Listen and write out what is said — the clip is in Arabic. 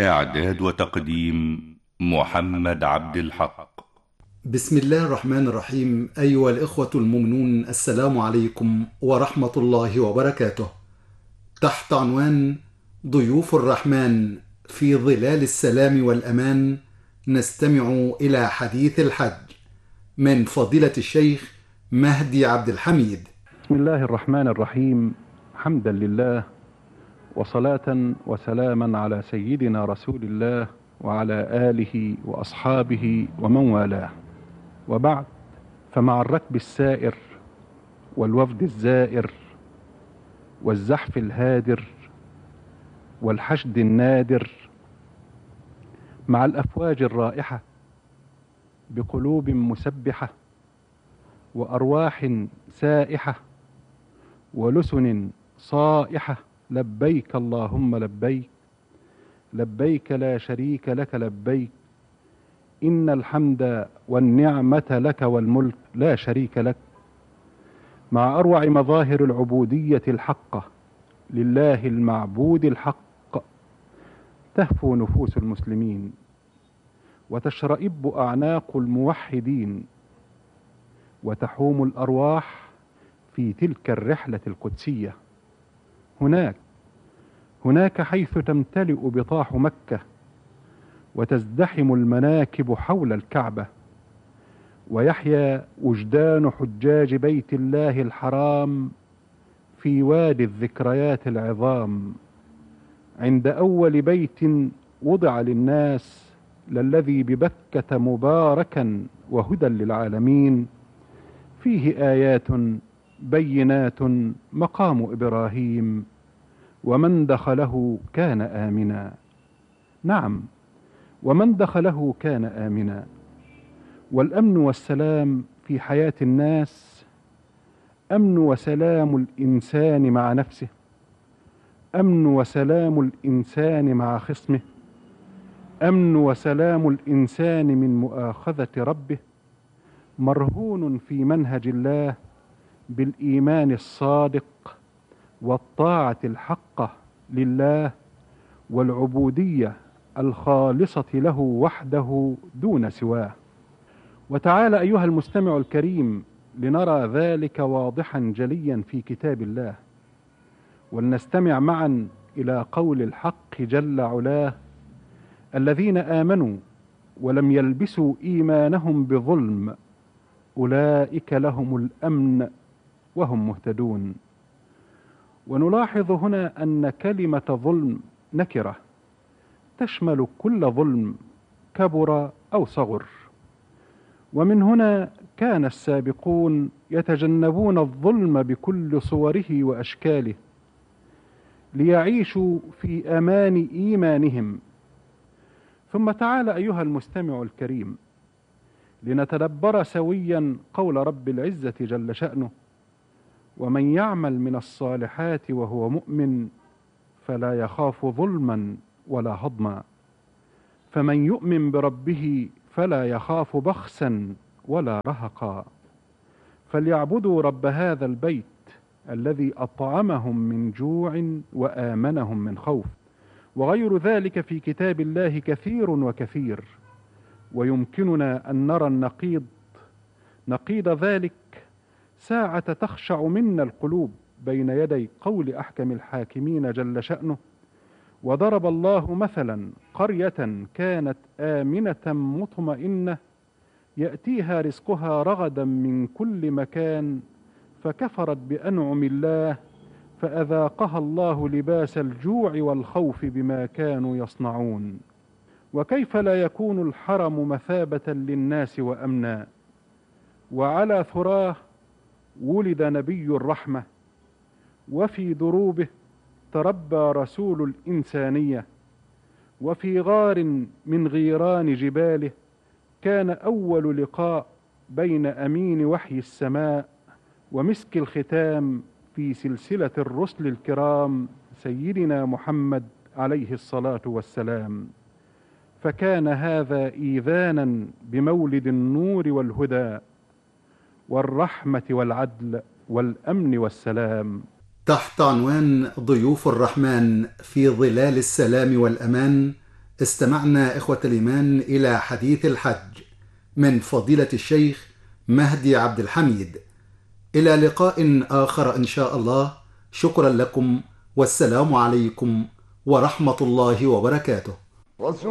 إعداد وتقديم محمد عبد الحق. بسم الله الرحمن الرحيم. أيها الإخوة المؤمنون، السلام عليكم ورحمة الله وبركاته. تحت عنوان ضيوف الرحمن في ظلال السلام والأمان، نستمع إلى حديث الحج من فضيلة الشيخ مهدي عبد الحميد. بسم الله الرحمن الرحيم. حمدا لله وصلاة وسلاما على سيدنا رسول الله وعلى آله وأصحابه ومن والاه، وبعد، فمع الركب السائر والوفد الزائر والزحف الهادر والحشد النادر، مع الأفواج الرائحة بقلوب مسبحة وأرواح سائحة ولسن صائحة، لبيك اللهم لبيك، لبيك لا شريك لك لبيك، إن الحمد والنعمة لك والملك لا شريك لك، مع أروع مظاهر العبودية الحقة لله المعبود الحق، تهفو نفوس المسلمين وتشرئب أعناق الموحدين، وتحوم الأرواح في تلك الرحلة القدسية. هناك حيث تمتلئ بطاح مكة وتزدحم المناكب حول الكعبة، ويحيا وجدان حجاج بيت الله الحرام في وادي الذكريات العظام، عند أول بيت وضع للناس للذي ببكة مباركا وهدى للعالمين، فيه آيات بينات مقام إبراهيم، ومن دخله كان آمنا. نعم، ومن دخله كان آمنا. والأمن والسلام في حياة الناس أمن وسلام الإنسان مع نفسه، أمن وسلام الإنسان مع خصمه، أمن وسلام الإنسان من مؤاخذة ربه، مرهون في منهج الله بالإيمان الصادق والطاعة الحقة لله والعبودية الخالصة له وحده دون سواه. وتعالى أيها المستمع الكريم لنرى ذلك واضحا جليا في كتاب الله، ولنستمع معا إلى قول الحق جل علاه: الذين آمنوا ولم يلبسوا إيمانهم بظلم أولئك لهم الأمن وهم مهتدون. ونلاحظ هنا أن كلمة ظلم نكرة تشمل كل ظلم كبر أو صغر، ومن هنا كان السابقون يتجنبون الظلم بكل صوره وأشكاله ليعيشوا في أمان إيمانهم. ثم تعال أيها المستمع الكريم لنتدبر سويا قول رب العزة جل شأنه: ومن يعمل من الصالحات وهو مؤمن فلا يخاف ظلما ولا هضما، فمن يؤمن بربه فلا يخاف بخسا ولا رهقا، فليعبدوا رب هذا البيت الذي أطعمهم من جوع وآمنهم من خوف. وغير ذلك في كتاب الله كثير وكثير، ويمكننا أن نرى نقيض ذلك ساعة تخشع منا القلوب بين يدي قول أحكم الحاكمين جل شأنه: وضرب الله مثلا قرية كانت آمنة مطمئنة يأتيها رزقها رغدا من كل مكان فكفرت بأنعم الله فأذاقها الله لباس الجوع والخوف بما كانوا يصنعون. وكيف لا يكون الحرم مثابة للناس وأمنا؟ وعلى ثراه ولد نبي الرحمة، وفي دروبه تربى رسول الإنسانية، وفي غار من غيران جباله كان أول لقاء بين أمين وحي السماء ومسك الختام في سلسلة الرسل الكرام سيدنا محمد عليه الصلاة والسلام. فكان هذا إيذانا بمولد النور والهدى والرحمة والعدل والأمن والسلام. تحت عنوان ضيوف الرحمن في ظلال السلام والأمان، استمعنا إخوة الإيمان إلى حديث الحج من فضيلة الشيخ مهدي عبد الحميد. إلى لقاء آخر إن شاء الله. شكرا لكم، والسلام عليكم ورحمة الله وبركاته.